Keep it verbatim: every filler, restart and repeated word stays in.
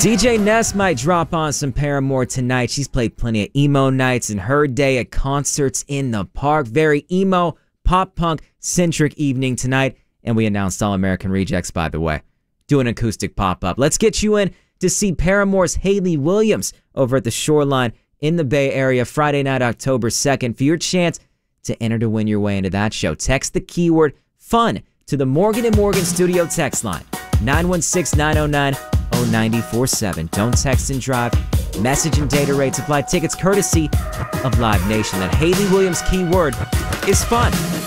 D J Ness might drop on some Paramore tonight. She's played plenty of emo nights in her day at concerts in the park. Very emo, pop-punk centric evening tonight. And we announced All American Rejects, by the way. Do an acoustic pop-up. Let's get you in to see Paramore's Hayley Williams over at the Shoreline in the Bay Area Friday night, October second. For your chance to enter to win your way into that show, text the keyword FUN to the Morgan and Morgan studio text line, nine one six, nine oh nine, oh nine four seven. Don't text and drive. Message and data rates apply. Tickets courtesy of Live Nation. That Hayley Williams keyword is FUN.